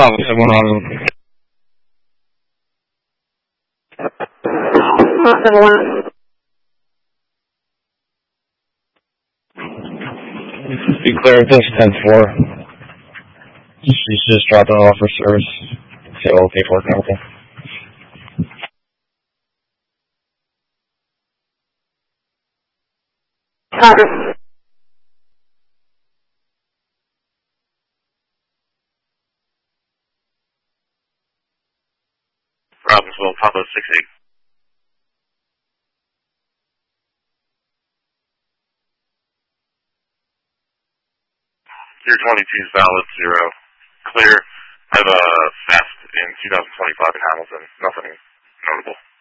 Bravo 71. Declare this 10-4. She's just dropped it off for service. Say all paperwork and everything. Robbinsville, Papa 68. Year 22 is valid, 0. Clear. I have a fast in 2025 in Hamilton. Nothing notable.